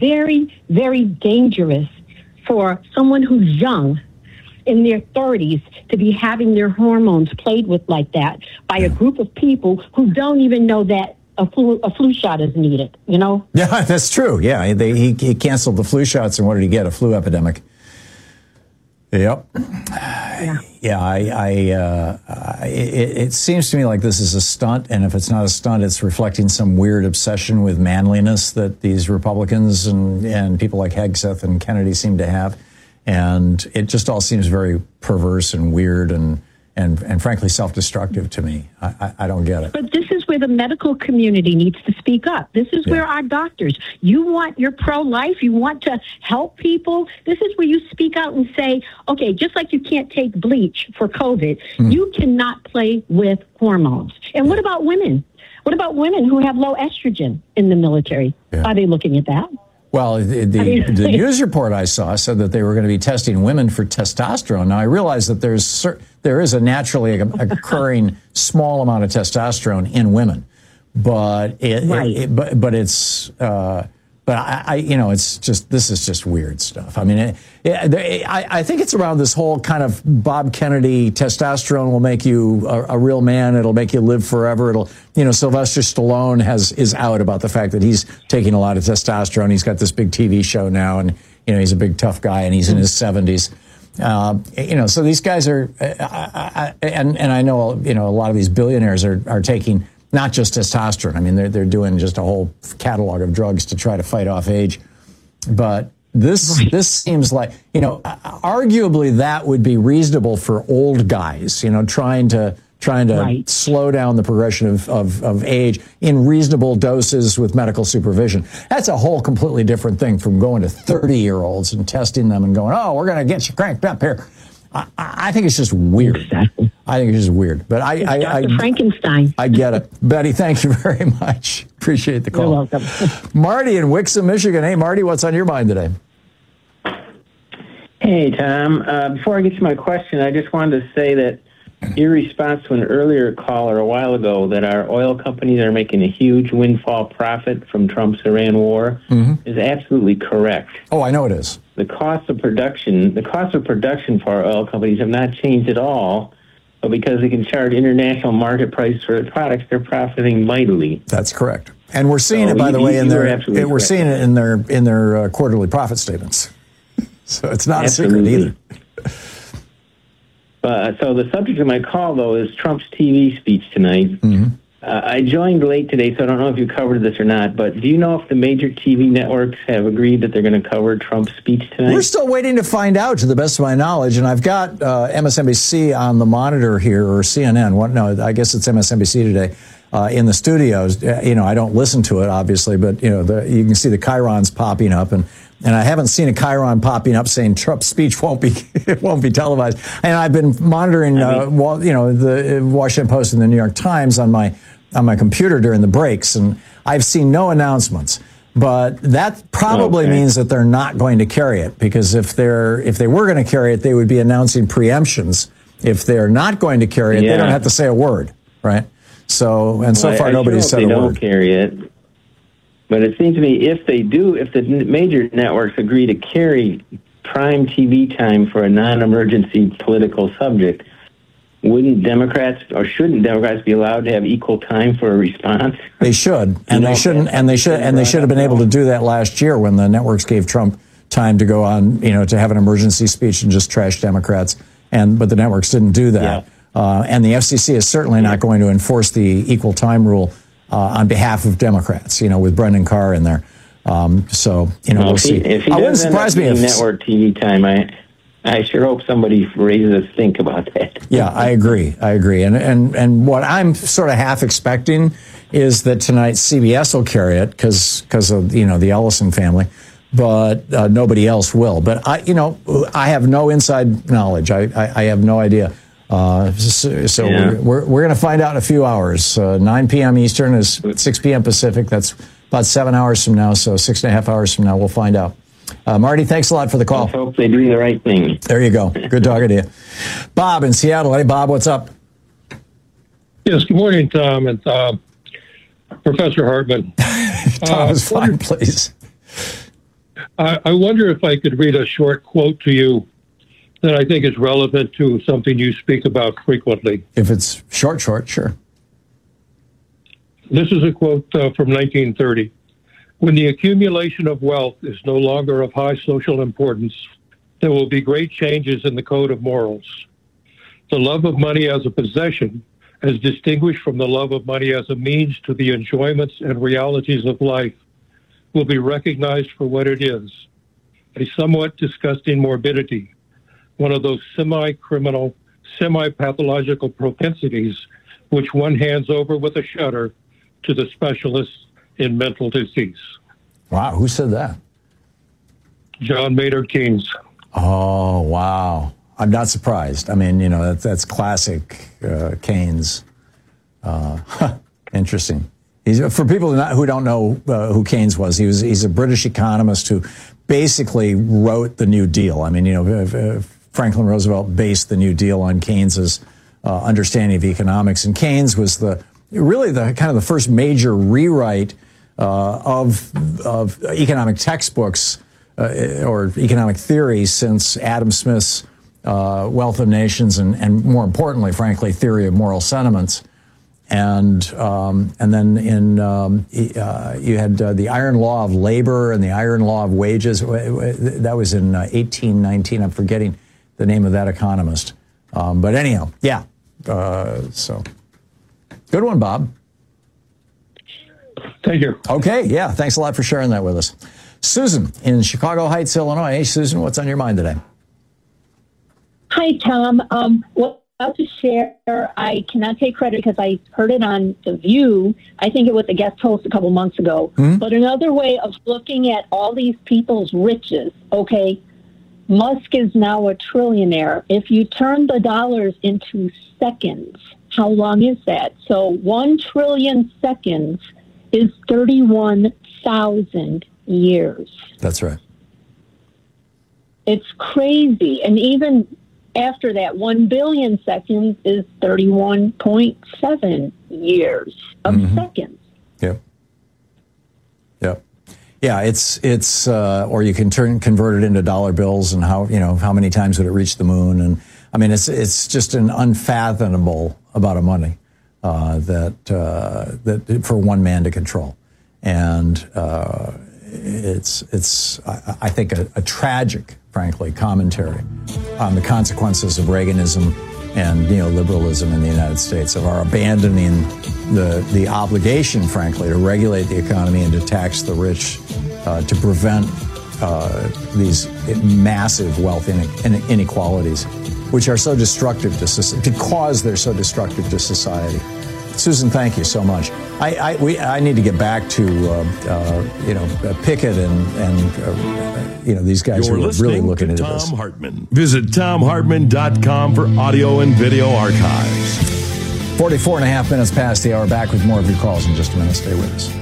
very, very dangerous for someone who's young in their 30s to be having their hormones played with like that by a group of people who don't even know that a flu shot is needed, you know? Yeah, that's true. Yeah, he canceled the flu shots, and what did he get? A flu epidemic. Yep. Yeah. It seems to me like this is a stunt, and if it's not a stunt, it's reflecting some weird obsession with manliness that these Republicans and people like Hegseth and Kennedy seem to have, and it just all seems very perverse and weird and frankly self-destructive to me. I don't get it. But this is where the medical community needs to speak up. This is where our doctors, you're pro-life, you want to help people. This is where you speak out and say, okay, just like you can't take bleach for COVID, you cannot play with hormones. And what about women? What about women who have low estrogen in the military? Yeah. Are they looking at that? Well, the news report I saw said that they were going to be testing women for testosterone. Now, I realize that there is a naturally occurring small amount of testosterone in women, but it's just, this is just weird stuff. I mean, I think it's around this whole kind of Bob Kennedy, testosterone will make you a real man. It'll make you live forever. Sylvester Stallone is out about the fact that he's taking a lot of testosterone. He's got this big TV show now, and, he's a big tough guy, and he's in his 70s. So these guys are, and I know, a lot of these billionaires are taking not just testosterone. I mean, they're doing just a whole catalog of drugs to try to fight off age. But this seems like, arguably that would be reasonable for old guys, trying to slow down the progression of age in reasonable doses with medical supervision. That's a whole completely different thing from going to 30-year-olds and testing them and going, oh, we're going to get you cranked up here. I think it's just weird. Exactly. I think it's just weird. But I Frankenstein. I get it. Betty, thank you very much. Appreciate the call. You're welcome. Marty in Wixom, Michigan. Hey, Marty, what's on your mind today? Hey, Tom. Before I get to my question, I just wanted to say that your response to an earlier caller a while ago that our oil companies are making a huge windfall profit from Trump's Iran war is absolutely correct. Oh, I know it is. The cost of production for our oil companies have not changed at all, but because they can charge international market prices for their products, they're profiting mightily. That's correct. And we're seeing it, by the way, in their quarterly profit statements. So it's not a secret either. So the subject of my call, though, is Trump's TV speech tonight. I joined late today, so I don't know if you covered this or not, but do you know if the major TV networks have agreed that they're going to cover Trump's speech tonight? We're still waiting to find out, to the best of my knowledge, and I've got MSNBC on the monitor here, or CNN. I guess it's MSNBC today, in the studios. I don't listen to it, obviously, but, you can see the chyrons popping up, and I haven't seen a chyron popping up saying Trump's speech won't be televised. And I've been monitoring, the Washington Post and the New York Times on my computer during the breaks, and I've seen no announcements. But that probably means that they're not going to carry it, because if they were going to carry it, they would be announcing preemptions. If they're not going to carry it, they don't have to say a word, right? So far nobody's said a word. They don't carry it. But it seems to me if the major networks agree to carry prime TV time for a non-emergency political subject, shouldn't Democrats be allowed to have equal time for a response? They should, and they should have been able to do that last year when the networks gave Trump time to go on, to have an emergency speech and just trash Democrats, but the networks didn't do that. Yeah. And the FCC is certainly not going to enforce the equal time rule on behalf of Democrats, with Brendan Carr in there. We'll see. If he wouldn't surprise me if network TV time, I sure hope somebody raises a stink about that. Yeah, I agree. And what I'm sort of half expecting is that tonight CBS will carry it because of the Ellison family, but nobody else will. But I have no inside knowledge. I have no idea. We're going to find out in a few hours. 9 p.m. Eastern is 6 p.m. Pacific. That's about 7 hours from now. So 6.5 hours from now, we'll find out. Marty, thanks a lot for the call. I hope they do the right thing. There you go. Good talking to you. Bob in Seattle. Hey, Bob, what's up? Yes, good morning, Tom, and Professor Hartman. Tom is fine, please. I wonder if I could read a short quote to you that I think is relevant to something you speak about frequently. If it's short, sure. This is a quote from 1930. When the accumulation of wealth is no longer of high social importance, there will be great changes in the code of morals. The love of money as a possession, as distinguished from the love of money as a means to the enjoyments and realities of life, will be recognized for what it is, a somewhat disgusting morbidity, one of those semi-criminal, semi-pathological propensities which one hands over with a shudder to the specialists in mental disease. Wow, who said that? John Maynard Keynes. Oh, wow. I'm not surprised. I mean, that's classic Keynes. Interesting. For people who don't know who Keynes was, he's a British economist who basically wrote the New Deal. I mean, Franklin Roosevelt based the New Deal on Keynes's understanding of economics, and Keynes was really the kind of the first major rewrite of economic textbooks or economic theory since Adam Smith's Wealth of Nations and more importantly, frankly, Theory of Moral Sentiments. And then you had the Iron Law of Labor and the Iron Law of Wages. That was in 1819. I'm forgetting the name of that economist. But anyhow, yeah. So good one, Bob. Thank you. Okay, yeah. Thanks a lot for sharing that with us. Susan in Chicago Heights, Illinois. Hey, Susan, what's on your mind today? Hi, Tom. Well, I'll just share. I cannot take credit because I heard it on The View. I think it was the guest host a couple months ago. Mm-hmm. But another way of looking at all these people's riches, okay, Musk is now a trillionaire. If you turn the dollars into seconds, how long is that? So 1 trillion seconds is 31,000 years. That's right. It's crazy. And even after that, 1 billion seconds is 31.7 years of seconds. Yep. Yep. Yeah, it's or you can convert it into dollar bills, and how many times would it reach the moon? And I mean, it's just an unfathomable amount of money that for one man to control, and it's I think a tragic, frankly, commentary on the consequences of Reaganism and neoliberalism in the United States, of our abandoning the obligation, frankly, to regulate the economy and to tax the rich to prevent these massive wealth inequalities, which are so destructive to society, because they're so destructive to society. Susan, thank you so much. I need to get back to Pickett and these guys who are really looking into this. Thom Hartmann. Visit TomHartmann.com for audio and video archives. 44 and a half minutes past the hour. Back with more of your calls in just a minute. Stay with us.